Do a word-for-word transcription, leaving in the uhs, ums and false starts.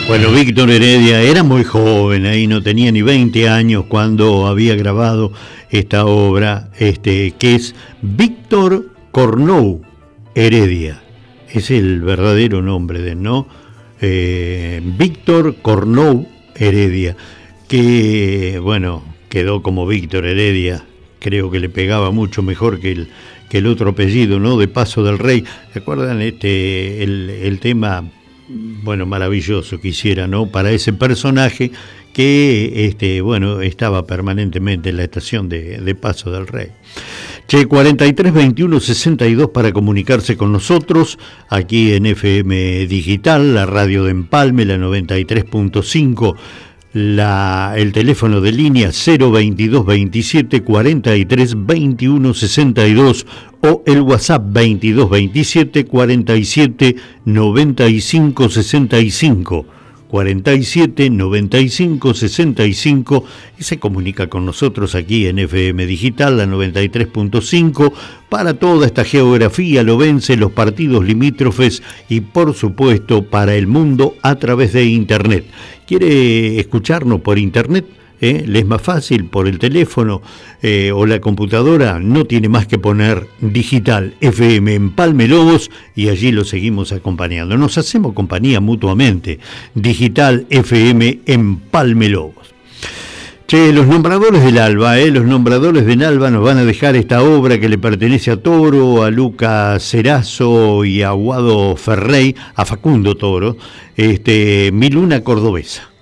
Bueno, Víctor Heredia era muy joven, ahí no tenía ni veinte años cuando había grabado esta obra, este, que es Víctor Cornou Heredia. Es el verdadero nombre de él, ¿no? Eh, Víctor Cornou Heredia, que, bueno, quedó como Víctor Heredia. Creo que le pegaba mucho mejor que el, que el otro apellido, ¿no? De Paso del Rey. ¿Recuerdan este, el, el tema, bueno, maravilloso que hiciera, ¿no? Para ese personaje que, este, bueno, estaba permanentemente en la estación de, de Paso del Rey. Che, cuarenta y tres veintiuno sesenta y dos para comunicarse con nosotros aquí en F M Digital, la radio de Empalme, la noventa y tres punto cinco. La, el teléfono de línea cero veintidós veintisiete cuarenta y tres veintiuno sesenta y dos o el WhatsApp veintidós veintisiete cuarenta y siete noventa y cinco sesenta y cinco. cuarenta y siete noventa y cinco sesenta y cinco y se comunica con nosotros aquí en F M Digital, la noventa y tres punto cinco, para toda esta geografía lobense, los partidos limítrofes y por supuesto para el mundo a través de Internet. ¿Quiere escucharnos por Internet? ¿Eh? ¿Le es más fácil por el teléfono eh, o la computadora? No tiene más que poner Digital F M Empalme Lobos y allí lo seguimos acompañando. Nos hacemos compañía mutuamente. Digital F M Empalme Lobos. Che, los nombradores del Alba, eh, los nombradores del Alba nos van a dejar esta obra que le pertenece a Toro, a Luca Cerazo y a Guado Ferrey, a Facundo Toro, este, Mi Luna Cordobesa.